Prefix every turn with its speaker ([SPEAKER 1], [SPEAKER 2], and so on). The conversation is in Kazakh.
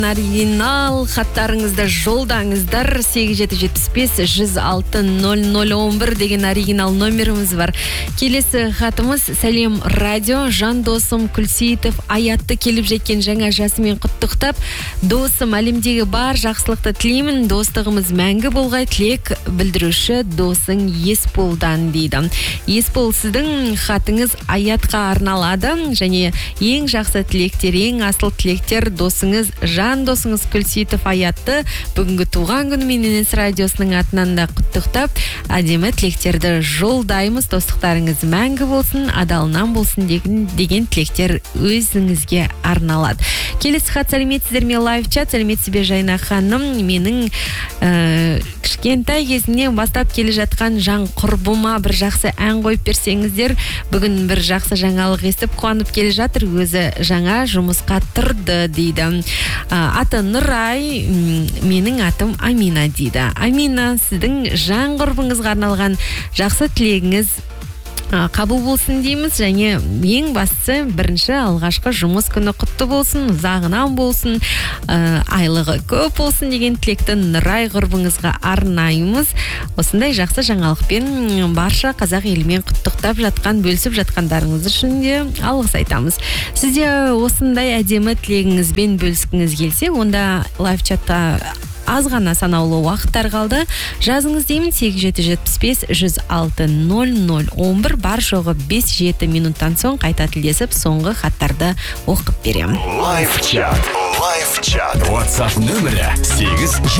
[SPEAKER 1] Оригинал хаттарыңызды жолдаңыздар. 8775-106-0011 деген оригинал номеріміз бар. Келесі хатымыз: сәлем радио, жан досым Күлсейтов аятты келіп жеткен жаңа жасымен құттықтап, досым әлемдегі бар жақсылықты тілеймін, достығымыз мәңгі болғай, тілек білдіруші досың Есполдан дейді. Еспол, сіздің хатыңыз аятқа арналады, және ең жақсы тілектер, ең асыл тілектер досыңыз, жан досыңыз Күлсейтов аятты бүгінгі туған күнімен Енес радиосының атынан да құттықтап, әдемі тілектерді жолдаймыз. Достықтарыңыз мәңгі болсын, адалынан болсын деген тілектер өзіңізге арналады. Келесі хат: сәлеметсіздер ме лайв-чат, сәлеметсіз бе Жайна ханым, менің кішкентай кезімнен бастап келе жатқан жан құрбыма бір жақсы ән қойып берсеңіздер, бүгін бір жақсы жаңалық естіп қуанып келе жатыр, өзі жаңа жұмысқа тұрды дейді. Аты Нұрай, менің атым Амина дейді. Амина, сіздің жан құрбыңызға арналған жақсы тілегіңіз қабыл болсын дейміз, және ең бастысы бірінші алғашқы жұмыс күні құтты болсын, ұзағынан болсын, айлығы көп болсын деген тілекті Нұрай құрбыңызға арнаймыз. Осындай жақсы жаңалықпен барша қазақ елімен құттықтап жатқан, бөлісіп жатқандарыңыз үшін де алғыс айтамыз. Сізде осындай әдемі тілегіңізбен бөліскіңіз келсе, онда лайв-чатта аз ғана санаулы уақыттар қалды. Жазыңыз деймін: 8775-106-0011. бар жоғы 5-7 минуттан соң қайта тілдесіп, соңғы хаттарды оқып берем.
[SPEAKER 2] Лайв-чат. WhatsApp нөмірі